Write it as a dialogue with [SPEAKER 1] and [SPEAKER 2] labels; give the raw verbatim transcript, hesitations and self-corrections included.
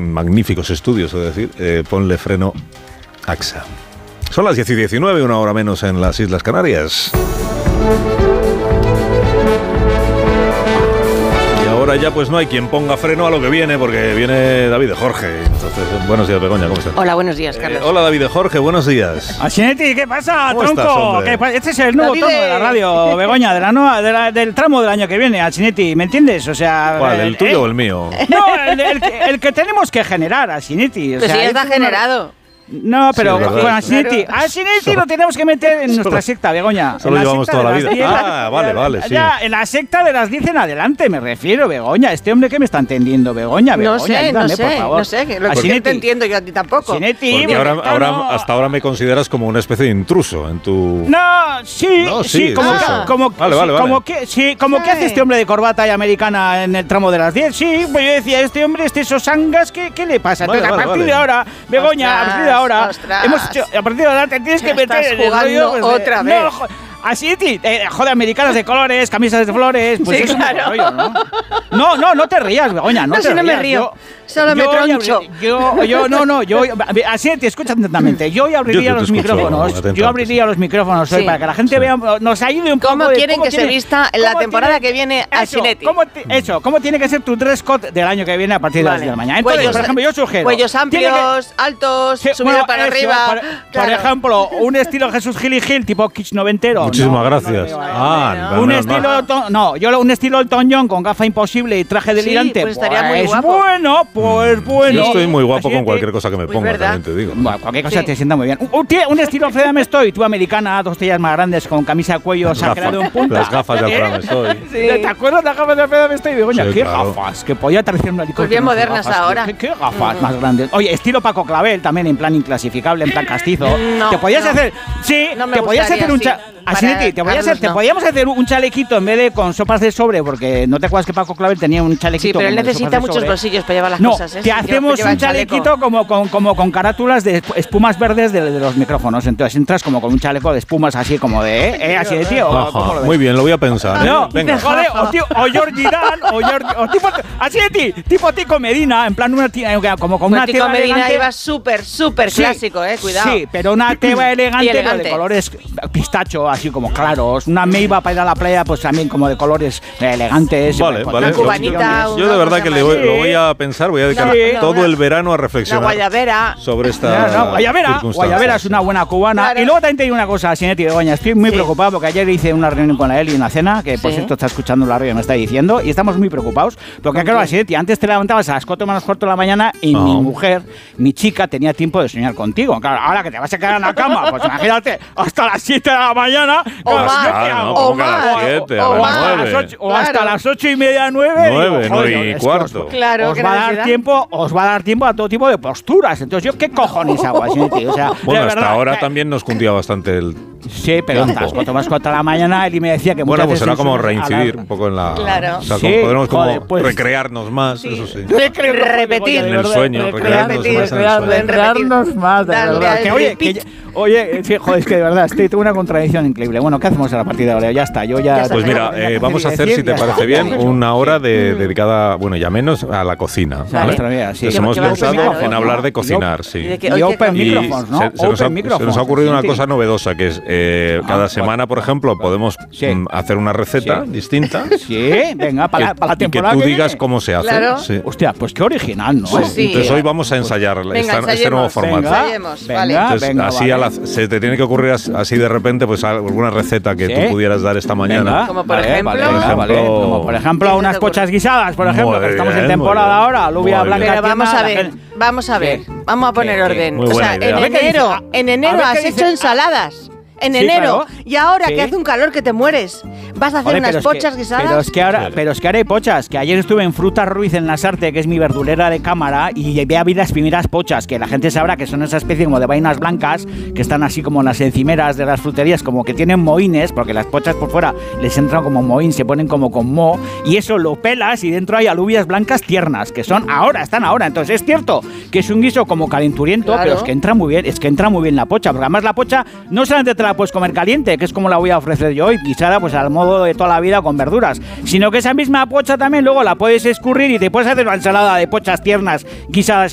[SPEAKER 1] magníficos estudios, es decir, eh, ponle freno A X A. Son las diez y diecinueve, una hora menos en las Islas Canarias. Ahora ya pues no hay quien ponga freno a lo que viene, porque viene David de Jorge. Entonces, buenos días, Begoña, ¿cómo estás?
[SPEAKER 2] Hola, buenos días, Carlos.
[SPEAKER 1] Eh, hola, David de Jorge, buenos días.
[SPEAKER 3] Asinetti, ¿qué pasa,
[SPEAKER 1] ¿Cómo
[SPEAKER 3] tronco?
[SPEAKER 1] estás,
[SPEAKER 3] ¿Qué, este es el nuevo
[SPEAKER 2] David
[SPEAKER 3] tono de la radio, Begoña, de la nueva, de la, del tramo del año que viene, Asinetti, ¿me entiendes? O sea,
[SPEAKER 1] ¿Cuál, el, el tuyo eh, o el mío?
[SPEAKER 3] No, el, el, el que tenemos que generar, Asinetti. O
[SPEAKER 2] pues
[SPEAKER 3] sea,
[SPEAKER 2] sí, ya está generado.
[SPEAKER 3] No, pero
[SPEAKER 1] sí,
[SPEAKER 3] con Asinetti, claro. Asinetti lo tenemos que meter en nuestra secta, Begoña.
[SPEAKER 1] Solo llevamos toda la vida. diez, ah, vale, vale, sí.
[SPEAKER 3] Ya, en la secta de las diez en adelante me refiero, Begoña. Este hombre que me está entendiendo, Begoña, Begoña,
[SPEAKER 2] no sé,
[SPEAKER 3] ayúdame,
[SPEAKER 2] no sé,
[SPEAKER 3] por favor.
[SPEAKER 2] no sé, lo que te entiendo yo a ti tampoco.
[SPEAKER 3] Asinetti,
[SPEAKER 1] porque ahora, ahora, hasta ahora me consideras como una especie de intruso en tu...
[SPEAKER 3] No, sí,
[SPEAKER 1] no,
[SPEAKER 3] sí,
[SPEAKER 1] sí,
[SPEAKER 3] como,
[SPEAKER 1] es
[SPEAKER 3] que, como,
[SPEAKER 1] vale,
[SPEAKER 3] sí,
[SPEAKER 1] vale, vale.
[SPEAKER 3] como que, sí, como sí. que hace este hombre de corbata y americana en el tramo de las diez. Sí, pues yo decía, este hombre, este sosangas, ¿qué, qué le pasa?
[SPEAKER 1] Vale,
[SPEAKER 3] Entonces,
[SPEAKER 1] vale,
[SPEAKER 3] a partir
[SPEAKER 1] vale.
[SPEAKER 3] de ahora, Begoña,
[SPEAKER 2] ostras,
[SPEAKER 3] a partir de ahora,
[SPEAKER 2] ostras.
[SPEAKER 3] hemos hecho, a partir de ahora te tienes que
[SPEAKER 2] ya
[SPEAKER 3] meter en el
[SPEAKER 2] jugando
[SPEAKER 3] rollo, pues,
[SPEAKER 2] otra
[SPEAKER 3] de,
[SPEAKER 2] vez.
[SPEAKER 3] No, así, eh, joder, americanas de colores, camisas de flores, pues
[SPEAKER 2] sí,
[SPEAKER 3] es
[SPEAKER 2] claro.
[SPEAKER 3] un rollo, ¿no? No, no, no te rías, Begoña, no,
[SPEAKER 2] no
[SPEAKER 3] te
[SPEAKER 2] si
[SPEAKER 3] rías.
[SPEAKER 2] no me río,
[SPEAKER 3] yo,
[SPEAKER 2] solo me
[SPEAKER 3] yo,
[SPEAKER 2] troncho.
[SPEAKER 3] Yo, yo, no, no, yo, así te escucha atentamente. Yo hoy abriría
[SPEAKER 1] yo te
[SPEAKER 3] los
[SPEAKER 1] escucho,
[SPEAKER 3] micrófonos,
[SPEAKER 1] atentamente,
[SPEAKER 3] yo abriría
[SPEAKER 1] sí.
[SPEAKER 3] los micrófonos hoy
[SPEAKER 2] sí.
[SPEAKER 3] para que la gente
[SPEAKER 1] sí.
[SPEAKER 3] vea, nos ayude un poco.
[SPEAKER 2] ¿Cómo
[SPEAKER 3] de
[SPEAKER 2] quieren
[SPEAKER 3] cómo
[SPEAKER 2] que
[SPEAKER 3] tiene,
[SPEAKER 2] se vista en la
[SPEAKER 3] cómo
[SPEAKER 2] temporada
[SPEAKER 3] tiene,
[SPEAKER 2] que viene
[SPEAKER 3] eso,
[SPEAKER 2] Asinetti?
[SPEAKER 3] ¿cómo te, eso, ¿cómo tiene que ser tu dress code del año que viene a partir de
[SPEAKER 2] vale.
[SPEAKER 3] las diez de la mañana? Entonces,
[SPEAKER 2] cuellos,
[SPEAKER 3] por ejemplo, yo sugiero...
[SPEAKER 2] Cuellos amplios, que, altos,
[SPEAKER 3] sí,
[SPEAKER 2] subido
[SPEAKER 3] bueno,
[SPEAKER 2] para
[SPEAKER 3] eso,
[SPEAKER 2] arriba.
[SPEAKER 3] Por,
[SPEAKER 2] claro.
[SPEAKER 3] por ejemplo, un estilo Jesús Gil y Gil, tipo kitsch noventero.
[SPEAKER 1] Muchísimas
[SPEAKER 3] no,
[SPEAKER 1] gracias.
[SPEAKER 3] No, no, no,
[SPEAKER 1] ah,
[SPEAKER 3] no, un
[SPEAKER 1] no,
[SPEAKER 3] estilo,
[SPEAKER 1] no.
[SPEAKER 3] no, yo un estilo Elton John con gafa imposible y traje delirante.
[SPEAKER 2] Sí, pues estaría
[SPEAKER 3] pues
[SPEAKER 2] muy guapo.
[SPEAKER 3] Bueno, pues bueno.
[SPEAKER 1] Yo estoy muy guapo
[SPEAKER 3] Así
[SPEAKER 1] con
[SPEAKER 3] que,
[SPEAKER 1] cualquier cosa que me ponga,
[SPEAKER 2] verdad.
[SPEAKER 1] también te digo.
[SPEAKER 3] Bueno, cualquier cosa
[SPEAKER 2] sí.
[SPEAKER 3] te sienta muy bien. Un, un, un estilo Fred Amestoy, tú americana, dos tallas más grandes, con camisa a cuello
[SPEAKER 1] Las
[SPEAKER 3] sacrado
[SPEAKER 1] gafas,
[SPEAKER 3] en punta.
[SPEAKER 1] las gafas de
[SPEAKER 3] ¿Eh?
[SPEAKER 1] Alfredo Amestoy.
[SPEAKER 2] Sí.
[SPEAKER 3] ¿Te acuerdas de las gafas de Fred Amestoy? Begoña,
[SPEAKER 1] Sí,
[SPEAKER 3] qué
[SPEAKER 1] claro.
[SPEAKER 3] gafas, que podía aterrizar un helicóptero.
[SPEAKER 2] Pues bien
[SPEAKER 3] con sus
[SPEAKER 2] modernas
[SPEAKER 3] gafas,
[SPEAKER 2] ahora.
[SPEAKER 3] ¿Qué, qué gafas uh-huh. más grandes? Oye, estilo Paco Clavel también, en plan inclasificable, en plan castizo.
[SPEAKER 2] No,
[SPEAKER 3] te podías
[SPEAKER 2] no.
[SPEAKER 3] hacer, sí,
[SPEAKER 2] no me
[SPEAKER 3] te podías hacer un cha- Así te, te, podías hacer,
[SPEAKER 2] no.
[SPEAKER 3] te podíamos hacer un chalequito en vez de con sopas de sobre, porque no te acuerdas que Paco Clavel tenía un chalequito.
[SPEAKER 2] Sí, pero él
[SPEAKER 3] como de
[SPEAKER 2] necesita
[SPEAKER 3] sopas de
[SPEAKER 2] muchos
[SPEAKER 3] sobre.
[SPEAKER 2] bolsillos para llevar las
[SPEAKER 3] no,
[SPEAKER 2] cosas. ¿eh?
[SPEAKER 3] te hacemos
[SPEAKER 2] Lleva
[SPEAKER 3] un chalequito como con, como con carátulas de espumas verdes de, de los micrófonos. Entonces entras como con un chaleco de espumas así como de, ¿eh? ¿Eh? Así de tío.
[SPEAKER 1] Ajá, muy bien, lo voy a pensar. ¿eh?
[SPEAKER 3] No,
[SPEAKER 1] venga.
[SPEAKER 3] joder, o, tío, o George Dan, o, George, o tipo, así de ti, tipo Tico Medina, en plan una tía, como con una
[SPEAKER 2] Tico
[SPEAKER 3] tela
[SPEAKER 2] Medina
[SPEAKER 3] elegante.
[SPEAKER 2] iba súper, súper
[SPEAKER 3] Sí,
[SPEAKER 2] clásico, eh, cuidado.
[SPEAKER 3] Sí, pero una teba elegante,
[SPEAKER 2] elegante.
[SPEAKER 3] de colores pistacho, así como claros. Una meiva para ir a la playa, pues también como de colores elegantes.
[SPEAKER 1] Vale,
[SPEAKER 3] pues,
[SPEAKER 1] vale.
[SPEAKER 2] Una cubanita,
[SPEAKER 1] Yo de verdad que le voy, lo voy a pensar, voy a dedicar
[SPEAKER 3] Sí.
[SPEAKER 1] todo
[SPEAKER 2] no,
[SPEAKER 1] el verano a
[SPEAKER 2] La
[SPEAKER 1] reflexionar
[SPEAKER 2] guayabera.
[SPEAKER 1] sobre esta
[SPEAKER 3] No, no, Guayabera,
[SPEAKER 1] circunstancia.
[SPEAKER 3] Guayabera es una buena cubana.
[SPEAKER 2] Claro.
[SPEAKER 3] Y luego también te digo una cosa, Sinetti Begoña, estoy muy
[SPEAKER 2] Sí.
[SPEAKER 3] preocupado porque ayer hice una reunión con la Eli, una cena, que por
[SPEAKER 2] Sí.
[SPEAKER 3] cierto está escuchando la radio y me está diciendo, y estamos muy preocupados, porque
[SPEAKER 2] ¿Con
[SPEAKER 3] claro,
[SPEAKER 2] qué?
[SPEAKER 3] Sinetti, antes te levantabas a las cuatro menos cuarto de la mañana y
[SPEAKER 1] No.
[SPEAKER 3] mi mujer, mi chica, tenía tiempo de soñar contigo. Claro, ahora que te vas a quedar en la cama, pues imagínate, hasta las siete de la mañana.
[SPEAKER 2] O
[SPEAKER 3] claro,
[SPEAKER 2] más.
[SPEAKER 3] ¿yo qué
[SPEAKER 1] Ah,
[SPEAKER 3] hago?
[SPEAKER 1] no,
[SPEAKER 2] O
[SPEAKER 1] como que a las
[SPEAKER 2] más.
[SPEAKER 1] siete, a
[SPEAKER 2] O
[SPEAKER 1] las
[SPEAKER 2] más.
[SPEAKER 3] hasta las
[SPEAKER 1] nueve.
[SPEAKER 3] ocho, o hasta
[SPEAKER 2] Claro.
[SPEAKER 3] las ocho y media, nueve.
[SPEAKER 1] Nueve,
[SPEAKER 3] digo,
[SPEAKER 1] nueve
[SPEAKER 3] joder,
[SPEAKER 1] y
[SPEAKER 3] es que
[SPEAKER 1] cuarto.
[SPEAKER 3] Os,
[SPEAKER 2] Claro,
[SPEAKER 3] os
[SPEAKER 2] qué
[SPEAKER 3] va a dar
[SPEAKER 2] necesidad.
[SPEAKER 3] tiempo, os va a dar tiempo a todo tipo de posturas. Entonces, ¿yo qué cojones hago así, tío? O sea,
[SPEAKER 1] Bueno,
[SPEAKER 3] de
[SPEAKER 1] hasta
[SPEAKER 3] verdad,
[SPEAKER 1] ahora
[SPEAKER 3] que-
[SPEAKER 1] también nos cundía bastante el...
[SPEAKER 3] Sí, pero hasta las cuatro más cuatro de la mañana, él me decía que
[SPEAKER 1] Bueno,
[SPEAKER 3] muchas
[SPEAKER 1] pues
[SPEAKER 3] veces
[SPEAKER 1] será como
[SPEAKER 3] a la-
[SPEAKER 1] reincidir un poco en la...
[SPEAKER 2] Claro.
[SPEAKER 1] O sea,
[SPEAKER 3] Sí,
[SPEAKER 1] como podremos como
[SPEAKER 3] joder, pues-
[SPEAKER 1] recrearnos más, eso sí.
[SPEAKER 2] Repetir.
[SPEAKER 1] En el sueño, recrearnos
[SPEAKER 2] Repetir,
[SPEAKER 1] más en el sueño.
[SPEAKER 3] recrearnos más, de
[SPEAKER 2] Darle
[SPEAKER 3] verdad.
[SPEAKER 2] al
[SPEAKER 3] Que, oye, que,
[SPEAKER 2] repeat.
[SPEAKER 3] oye, sí, joder, es que de verdad, estoy, tengo una contradicción increíble. Bueno, ¿qué hacemos a la partida de ahora? Ya está, yo ya...
[SPEAKER 2] Ya está.
[SPEAKER 1] Pues mira,
[SPEAKER 3] tengo
[SPEAKER 1] eh, vamos a hacer,
[SPEAKER 3] decir,
[SPEAKER 1] si te
[SPEAKER 3] ya está.
[SPEAKER 1] parece bien, una hora de,
[SPEAKER 2] Mm.
[SPEAKER 1] dedicada, bueno, ya menos, a la cocina.
[SPEAKER 3] O sea,
[SPEAKER 1] ¿vale?
[SPEAKER 3] nuestra vida, sí.
[SPEAKER 1] Entonces
[SPEAKER 2] ¿Qué-
[SPEAKER 1] hemos
[SPEAKER 2] qué va a
[SPEAKER 1] pensado
[SPEAKER 2] cocinar hoy?
[SPEAKER 1] en hablar de
[SPEAKER 3] Y
[SPEAKER 1] cocinar,
[SPEAKER 3] op-
[SPEAKER 1] sí.
[SPEAKER 2] y de que-
[SPEAKER 3] Y
[SPEAKER 2] hoy qué
[SPEAKER 3] open
[SPEAKER 2] comida.
[SPEAKER 1] Y
[SPEAKER 3] microphones, ¿no?
[SPEAKER 1] se, se nos ha,
[SPEAKER 3] Open
[SPEAKER 1] se
[SPEAKER 3] microphones.
[SPEAKER 1] nos ha ocurrido una
[SPEAKER 3] sí.
[SPEAKER 1] cosa novedosa, que es eh,
[SPEAKER 3] Ah,
[SPEAKER 1] cada
[SPEAKER 3] ¿cuál?
[SPEAKER 1] semana, por ejemplo, podemos
[SPEAKER 3] Sí.
[SPEAKER 1] mm, hacer una receta
[SPEAKER 3] Sí.
[SPEAKER 1] distinta
[SPEAKER 3] Sí, venga, para, la- para la
[SPEAKER 1] y que
[SPEAKER 3] temporada
[SPEAKER 1] tú
[SPEAKER 3] que
[SPEAKER 1] digas
[SPEAKER 3] viene.
[SPEAKER 1] cómo se hace.
[SPEAKER 2] Claro.
[SPEAKER 1] Sí.
[SPEAKER 3] Hostia, pues qué original, ¿no?
[SPEAKER 2] Pues sí.
[SPEAKER 1] Entonces hoy vamos a ensayar
[SPEAKER 2] Venga,
[SPEAKER 1] esta- este
[SPEAKER 2] ensayemos.
[SPEAKER 1] nuevo formato.
[SPEAKER 3] Venga,
[SPEAKER 2] Ensayemos,
[SPEAKER 3] venga,
[SPEAKER 2] vale.
[SPEAKER 1] Entonces,
[SPEAKER 3] venga,
[SPEAKER 1] así a
[SPEAKER 3] vale.
[SPEAKER 1] la- se te tiene que ocurrir as- así de repente, pues alguna receta que
[SPEAKER 3] Sí.
[SPEAKER 1] tú pudieras dar esta mañana.
[SPEAKER 3] Venga,
[SPEAKER 2] Como por
[SPEAKER 3] vale,
[SPEAKER 2] ejemplo-
[SPEAKER 3] vale, venga,
[SPEAKER 1] Por
[SPEAKER 3] vale.
[SPEAKER 1] ejemplo-
[SPEAKER 3] Como por ejemplo
[SPEAKER 2] ¿Qué se
[SPEAKER 3] unas
[SPEAKER 2] te ocurre?
[SPEAKER 3] pochas guisadas, por ejemplo,
[SPEAKER 1] Muy
[SPEAKER 3] que estamos
[SPEAKER 1] bien,
[SPEAKER 3] en temporada
[SPEAKER 1] muy bien.
[SPEAKER 3] ahora, alubia
[SPEAKER 1] Muy
[SPEAKER 3] blanca.
[SPEAKER 1] bien.
[SPEAKER 2] Pero vamos
[SPEAKER 3] tierna,
[SPEAKER 2] a
[SPEAKER 3] la
[SPEAKER 2] ver,
[SPEAKER 3] gente-
[SPEAKER 2] vamos a ver,
[SPEAKER 3] ¿Qué?
[SPEAKER 2] vamos a poner
[SPEAKER 3] ¿Qué?
[SPEAKER 2] orden.
[SPEAKER 1] Muy
[SPEAKER 2] O
[SPEAKER 1] buena
[SPEAKER 2] sea,
[SPEAKER 1] idea.
[SPEAKER 2] en
[SPEAKER 3] A ver qué dice.
[SPEAKER 2] enero,
[SPEAKER 3] A-
[SPEAKER 2] en
[SPEAKER 3] a
[SPEAKER 2] enero
[SPEAKER 3] ver qué
[SPEAKER 2] has
[SPEAKER 3] dice.
[SPEAKER 2] hecho ensaladas. En
[SPEAKER 3] Sí,
[SPEAKER 2] enero.
[SPEAKER 3] claro.
[SPEAKER 2] Y ahora
[SPEAKER 3] Sí.
[SPEAKER 2] que hace un calor que te mueres, vas a hacer
[SPEAKER 3] Joder,
[SPEAKER 2] unas
[SPEAKER 3] pero es
[SPEAKER 2] pochas
[SPEAKER 3] que,
[SPEAKER 2] guisadas.
[SPEAKER 3] Pero es que ahora,
[SPEAKER 1] Claro.
[SPEAKER 3] pero es que ahora hay pochas. Que ayer estuve en Frutas Ruiz en Lasarte, que es mi verdulera de cámara, y ve a ver las primeras pochas, que la gente sabrá que son esa especie como de vainas blancas, que están así como en las encimeras de las fruterías, como que tienen mohines, porque las pochas por fuera les entran como mohín, se ponen como con moho, y eso lo pelas y dentro hay alubias blancas tiernas, que son ahora, están ahora. Entonces es cierto que es un guiso como calenturiento,
[SPEAKER 2] Claro.
[SPEAKER 3] pero es que entra muy bien, es que entra muy bien la pocha, porque además la pocha no solamente te la puedes comer caliente, que es como la voy a ofrecer yo hoy, guisada pues al modo de toda la vida con verduras, sino que esa misma pocha también luego la puedes escurrir y te puedes hacer una ensalada de pochas tiernas guisadas